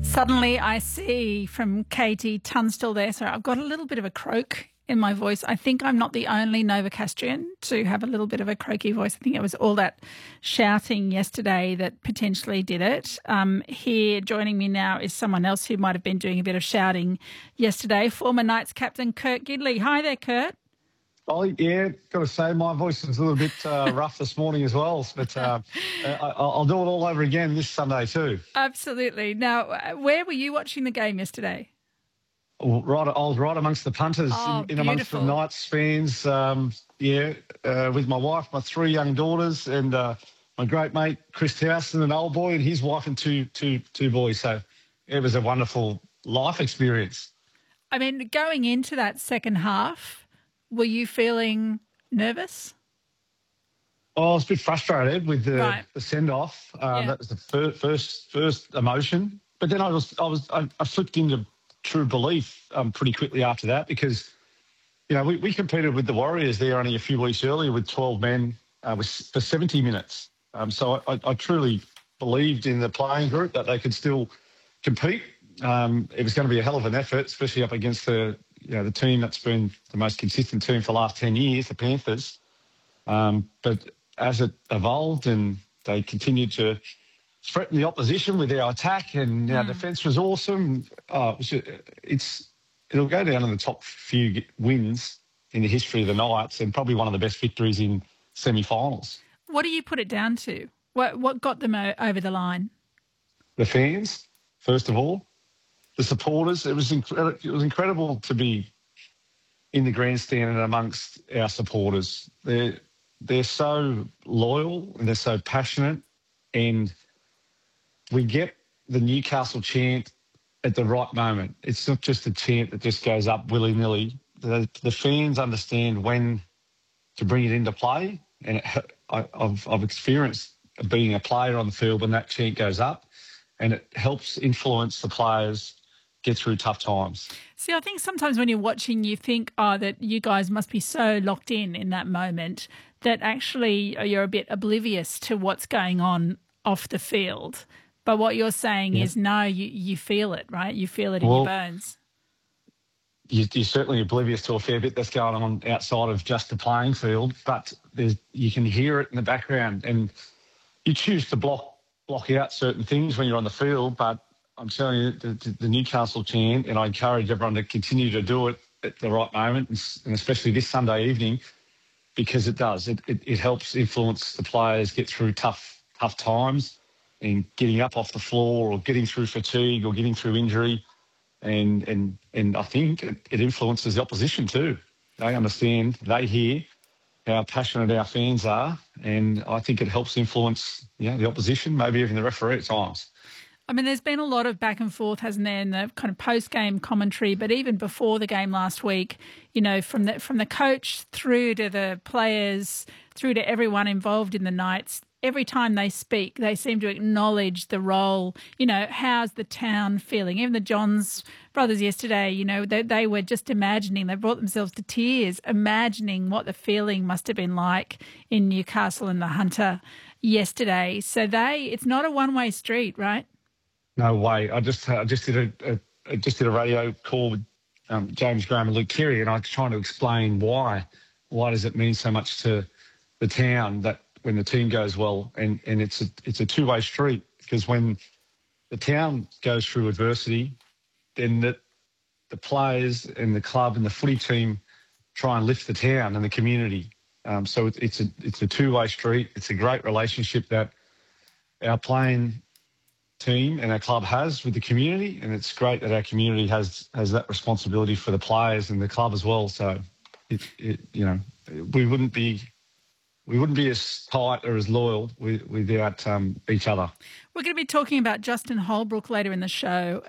Suddenly I see from Katie Tunstall there, so I've got a little bit of a croak in my voice. I think I'm not the only Novocastrian to have a little bit of a croaky voice. I think it was all that shouting yesterday that potentially did it. Here joining me now is someone else who might have been doing a bit of shouting yesterday, former Knights captain Kurt Gidley. Hi there, Kurt. Oh, yeah, got to say my voice is a little bit rough this morning as well, but I'll do it all over again this Sunday too. Absolutely. Now, where were you watching the game yesterday? I was right amongst the punters, in amongst the Knights fans, with my wife, my three young daughters, and my great mate Chris Towson, an old boy, and his wife and two boys. So it was a wonderful life experience. I mean, going into that second half, were you feeling nervous? Oh, I was a bit frustrated with the send-off. Yeah. That was the first emotion. But then I flipped into true belief pretty quickly after that because, you know, we competed with the Warriors there only a few weeks earlier with 12 men for 70 minutes. So I truly believed in the playing group that they could still compete. It was going to be a hell of an effort, especially up against the team that's been the most consistent team for the last 10 years, the Panthers. But as it evolved and they continued to threaten the opposition with our attack and our defence was awesome, it'll go down in the top few wins in the history of the Knights and probably one of the best victories in semi-finals. What do you put it down to? What got them over the line? The fans, first of all. The supporters. It was incredible to be in the grandstand and amongst our supporters. They're so loyal and they're so passionate, and we get the Newcastle chant at the right moment. It's not just a chant that just goes up willy-nilly. The fans understand when to bring it into play, and I've experienced being a player on the field when that chant goes up, and it helps influence the players get through tough times. See, I think sometimes when you're watching, you think, that you guys must be so locked in that moment that actually you're a bit oblivious to what's going on off the field. But what you're saying is, no, you feel it, right? You feel it in your bones. You're certainly oblivious to a fair bit that's going on outside of just the playing field, but you can hear it in the background, and you choose to block out certain things when you're on the field, but I'm telling you, the Newcastle chant, and I encourage everyone to continue to do it at the right moment, and especially this Sunday evening, because it does. It helps influence the players get through tough times and getting up off the floor or getting through fatigue or getting through injury. And I think it influences the opposition too. They understand, they hear how passionate our fans are, and I think it helps influence the opposition, maybe even the referee at times. I mean, there's been a lot of back and forth, hasn't there, in the kind of post-game commentary, but even before the game last week, you know, from the coach through to the players, through to everyone involved in the Knights, every time they speak, they seem to acknowledge the role, you know, how's the town feeling? Even the Johns brothers yesterday, you know, they were just imagining, they brought themselves to tears, imagining what the feeling must have been like in Newcastle and the Hunter yesterday. So it's not a one-way street, right? No way. I just did a radio call with James Graham and Luke Keary, and I was trying to explain why. Why does it mean so much to the town that when the team goes well, and it's a two-way street, because when the town goes through adversity, then the players and the club and the footy team try and lift the town and the community. So it's a two-way street. It's a great relationship that our playing team and our club has with the community, and it's great that our community has that responsibility for the players and the club as well. So we wouldn't be as tight or as loyal without each other. We're going to be talking about Justin Holbrook later in the show.